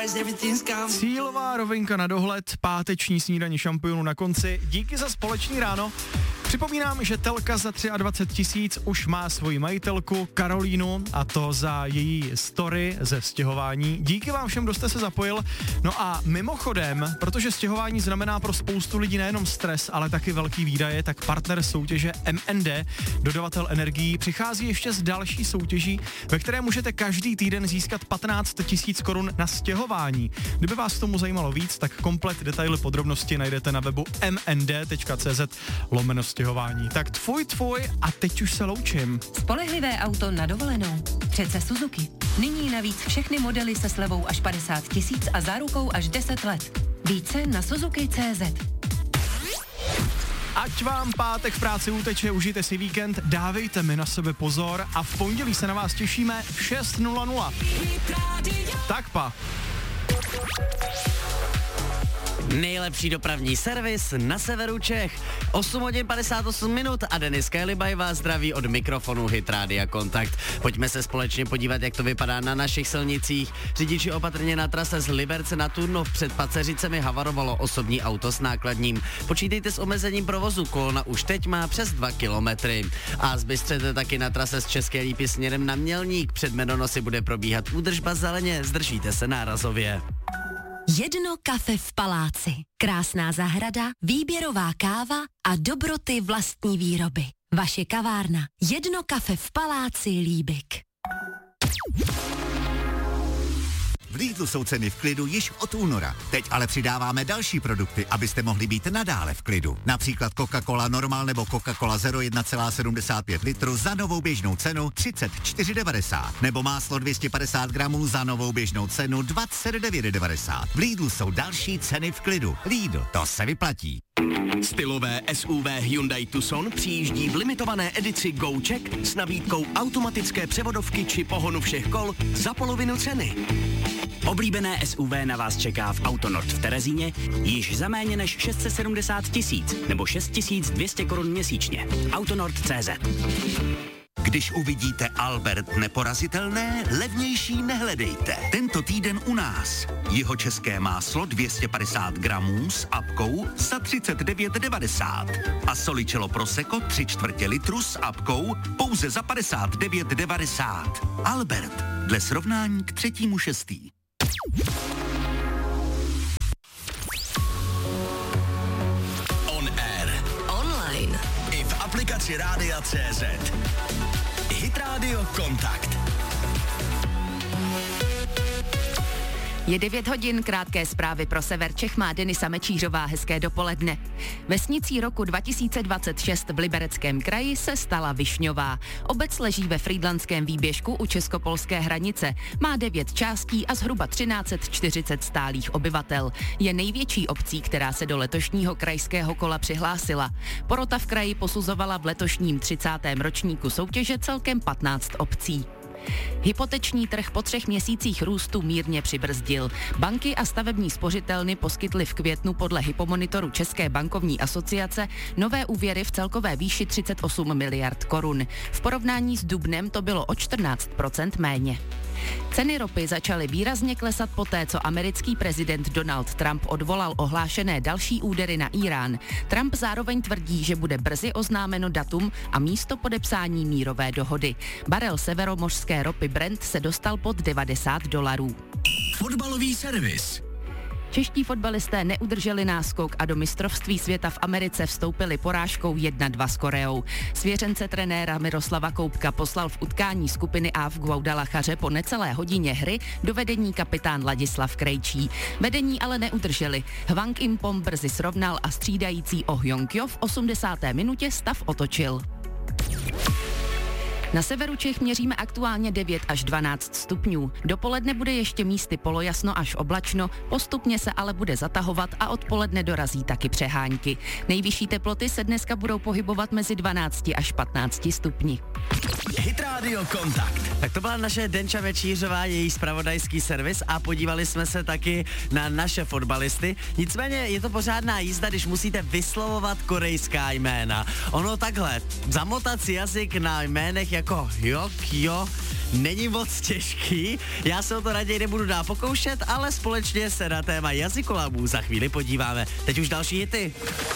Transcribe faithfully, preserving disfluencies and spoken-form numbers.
Cílová rovinka na dohled, páteční snídaní šampionů na konci. Díky za společný ráno. Připomínám, že telka za dvacet tři tisíc už má svoji majitelku Karolínu, a to za její story ze stěhování. Díky vám všem, kdo jste se zapojil. No a mimochodem, protože stěhování znamená pro spoustu lidí nejenom stres, ale taky velký výdaje, tak partner soutěže M N D, dodavatel energií, přichází ještě s další soutěží, ve které můžete každý týden získat patnáct tisíc korun na stěhování. Kdyby vás k tomu zajímalo víc, tak komplet detaily, podrobnosti najdete na webu m n d tečka c z lomeno stěhování. Tak tvůj, tvůj a teď už se loučím. Spolehlivé auto na dovolenou. Přece Suzuki. Nyní navíc všechny modely se slevou až padesát tisíc a zárukou až deset let. Více na Suzuki tečka cz. Ať vám pátek v práci uteče, užijte si víkend, dávejte mi na sebe pozor a v pondělí se na vás těšíme v šest nula nula. Tak pa. Nejlepší dopravní servis na severu Čech. osm hodin padesát osm minut a Denis Kajlibaj vás zdraví od mikrofonu Hit Rádia Kontakt. Pojďme se společně podívat, jak to vypadá na našich silnicích. Řidiči opatrně na trase z Liberce na Turnov před Paceřicemi havarovalo osobní auto s nákladním. Počítejte s omezením provozu, kolona už teď má přes dva kilometry. A zbystřete taky na trase z České Lípy směrem na Mělník. Před Medonosy bude probíhat údržba zeleně, zdržíte se nárazově. Jedno kafe v paláci. Krásná zahrada, výběrová káva a dobroty vlastní výroby. Vaše kavárna. Jedno kafe v paláci Líbik. V Lidlu jsou ceny v klidu již od února. Teď ale přidáváme další produkty, abyste mohli být nadále v klidu. Například Coca-Cola Normal nebo Coca-Cola Zero jedna celá sedmdesát pět litru za novou běžnou cenu třicet čtyři devadesát. Nebo máslo dvě stě padesát gramů za novou běžnou cenu dvacet devět devadesát. V Lidlu jsou další ceny v klidu. Lidl, to se vyplatí. Stylové S U V Hyundai Tucson přijíždí v limitované edici GoCheck s nabídkou automatické převodovky či pohonu všech kol za polovinu ceny. Oblíbené S U V na vás čeká v Autonord v Terezíně již za méně než šest set sedmdesát tisíc nebo šest tisíc dvě stě korun měsíčně. Autonord tečka cé zet. Když uvidíte Albert neporazitelné, levnější nehledejte. Tento týden u nás. Jihočeské máslo dvě stě padesát gramů s apkou za třicet devět devadesát. A Solicello Prosecco tři čtvrtě litru s apkou pouze za padesát devět devadesát. Albert, dle srovnání k třetímu šestý. On air. Online. I v aplikaci Rádia C Z. Hit Radio Kontakt. Je devět hodin, krátké zprávy pro sever Čech má Denisa Mečířová, hezké dopoledne. Vesnicí roku dva tisíce dvacet šest v Libereckém kraji se stala Višňová. Obec leží ve frýdlantském výběžku u českopolské hranice. Má devět částí a zhruba třináct set čtyřicet stálých obyvatel. Je největší obcí, která se do letošního krajského kola přihlásila. Porota v kraji posuzovala v letošním třicátém ročníku soutěže celkem patnáct obcí. Hypoteční trh po třech měsících růstu mírně přibrzdil. Banky a stavební spořitelny poskytly v květnu podle hypomonitoru České bankovní asociace nové úvěry v celkové výši třicet osm miliard korun. V porovnání s dubnem to bylo o čtrnáct procent méně. Ceny ropy začaly výrazně klesat poté, co americký prezident Donald Trump odvolal ohlášené další údery na Írán. Trump zároveň tvrdí, že bude brzy oznámeno datum a místo podepsání mírové dohody. Barel severomořské ropy Brent se dostal pod devadesát dolarů. Fotbalový servis. Čeští fotbalisté neudrželi náskok a do mistrovství světa v Americe vstoupili porážkou jedna dva s Koreou. Svěřence trenéra Miroslava Koupka poslal v utkání skupiny A v Guadalachaře po necelé hodině hry do vedení kapitán Ladislav Krejčí. Vedení ale neudrželi. Hwang Impom brzy srovnal a střídající Oh Jong-kyo v osmdesáté minutě stav otočil. Na severu Čech měříme aktuálně devět až dvanáct stupňů. Dopoledne bude ještě místy polojasno až oblačno, postupně se ale bude zatahovat a odpoledne dorazí taky přehánky. Nejvyšší teploty se dneska budou pohybovat mezi dvanácti až patnácti stupni. Hit Radio Kontakt. Tak to byla naše Denča Mečířová, její zpravodajský servis a podívali jsme se taky na naše fotbalisty. Nicméně je to pořádná jízda, když musíte vyslovovat korejská jména. Ono takhle, zamotat si jazyk na jménech jako jo, jo, není moc těžký. Já se o to raději nebudu dál pokoušet, ale společně se na téma jazykolabů za chvíli podíváme. Teď už další hity.